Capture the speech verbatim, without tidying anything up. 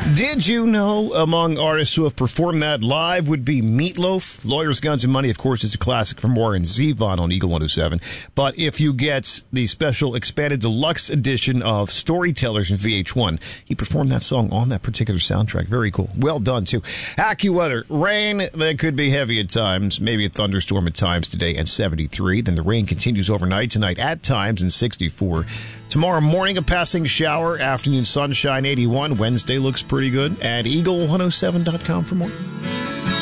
Did you know among artists who have performed that live would be Meatloaf? Lawyers, Guns, and Money, of course, is a classic from Warren Zevon on Eagle one oh seven. But if you get the special expanded deluxe edition of Storytellers in V H one, he performed that song on that particular soundtrack. Very cool. Well done, too. AccuWeather. Rain that could be heavy at times, maybe a thunderstorm at times today, and seventy-three. Then the rain continues overnight tonight at times and sixty-four. Tomorrow morning, a passing shower. Afternoon sunshine, eighty-one. Wednesday looks pretty good. At eagle one oh seven dot com for more.